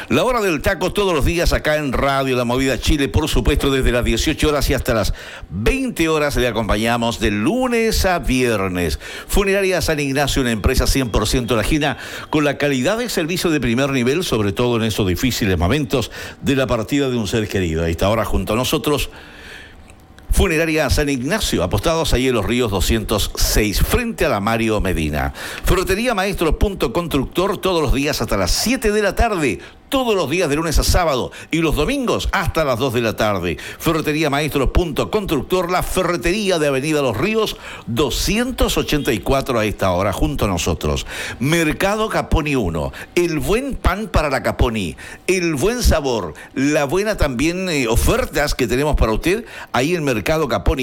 La hora del taco todos los días acá en Radio La Movida Chile, por supuesto desde las 18 horas y hasta las 20 horas le acompañamos de lunes a viernes. Funeraria San Ignacio, una empresa 100% lajina con la calidad de servicio de primer nivel, sobre todo en esos difíciles momentos de la partida de un ser querido. A esta hora junto a nosotros, Funeraria San Ignacio, apostados ahí en Los Ríos 206, frente a la Mario Medina. Ferretería Maestro Punto Constructor, todos los días hasta las 7 de la tarde, todos los días de lunes a sábado y los domingos hasta las 2 de la tarde. Ferretería Maestro Punto Constructor, la ferretería de Avenida Los Ríos 284 a esta hora, junto a nosotros. Mercado Caponi 1, el buen pan para la Caponi, el buen sabor, la buena también ofertas que tenemos para usted ahí en Mercado Caponi.